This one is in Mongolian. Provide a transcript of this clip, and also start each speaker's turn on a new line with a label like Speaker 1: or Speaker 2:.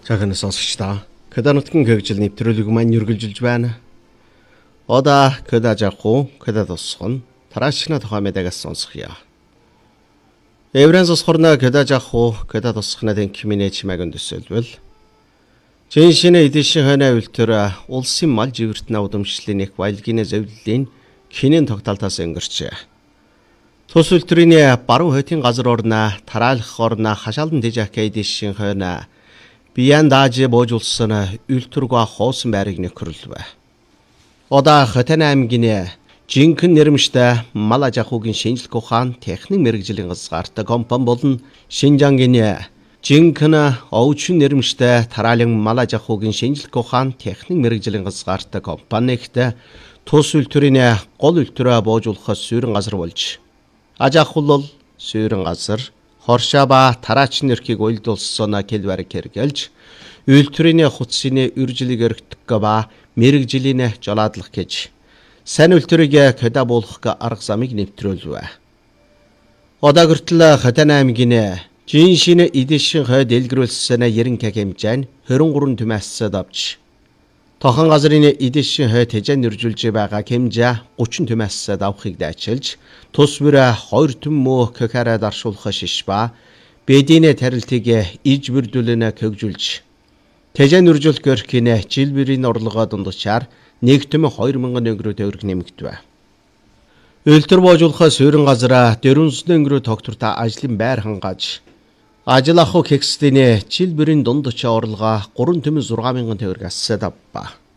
Speaker 1: Цагаан сонсогчдаа Кэда нутгийн хөгжил нэвтрүүлэг маань үргэлжилж байна. Одоо Кэда жахгүй, Кэда тусган тараашна тухай мэдээс сонсгоё. Эврэн сосхорна Кэда жахгүй, Кэда тусгана тэн киминэ чимэгэн төсөлбөл. Жиншинэ эдишин ханаа үлтэр улсын мал живэртнэ удамшлын их баялгийн зөвлөлийн хинэн тогтолтоос өнгөрчээ. Тус үлтрийн баруун хойдын газар орно тараалах орно хашаалдан тэжээх эдишин ханаа Биян даажи боожулсан үлтүргөө хоосон байрыг нөхөрлөв. Одоо Хотын аймгийн жинхэнэ нэрмжтэй мал аж ахуйн шинжилгээ ухаан техник мэргэжлийн газраартай компани болон Шинжангийн жинхэнэ овчин нэрмжтэй тараалан мал аж ахуйн шинжилгээ ухаан техник мэргэжлийн газраартай компанигт тус үлтүрийн гол үлтүрөө боожуулахаас суурин газар болж аж ахуйлал суурин газар Хоршаба тараачин эрхийг уйлдуулсан келбарыг хэрэгэлж үйлдвэрийн хуцсны үржилийг өргөдөх ба мэрэгжлийн жолоодлох гэж сайн үйлдвэрийг Кэда буулгах арга замыг нэвтрүүлв. Одоо хүртэл Хотын аймгийн жиншин эдишин хой дэлгэрүүлсэн 90 хэмжээнд 23 түмэсэд авч тохон газрын эдишин хой тэжэн нэржүүлж байгаа хэмжээ 30 түмэсэд авахыг дайчилж тус бүр 2 түм мөө кэкараа даршуулах шишба бэдинэ тарилтыг иж бүрдүүлэнэ хөгжүүлж тэжэн нэржүүлэх гэрхинэ жилбэрийн орлогоо дундчаар 1 түм 2000 төгрөг төгрөг нэмэгдэв. Үйлдвэр боожуулахаас суурин газараа 400 төгрөг тогтвортой ажлын байр хангаж ажил ахуй кекстэний жилбэрийн дундчаа орлогоо 3 түм 6000 төгрөг асаад авва.